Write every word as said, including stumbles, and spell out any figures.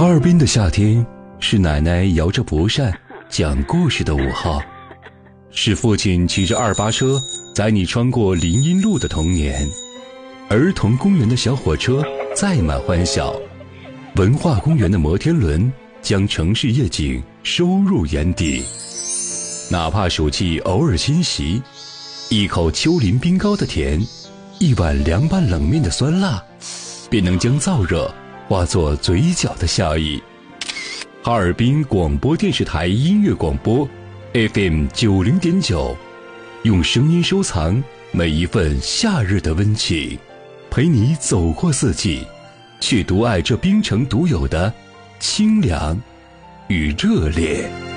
哈尔滨的夏天是奶奶摇着蒲扇讲故事的午后，是父亲骑着二八车载你穿过林荫路的童年，儿童公园的小火车载满欢笑，文化公园的摩天轮将城市夜景收入眼底。哪怕暑气偶尔侵袭，一口丘陵冰糕的甜，一碗凉拌冷面的酸辣，便能将燥热化作嘴角的笑意。哈尔滨广播电视台音乐广播 F M 九零点九，用声音收藏每一份夏日的温情，陪你走过四季，却独爱这冰城独有的清凉与热烈。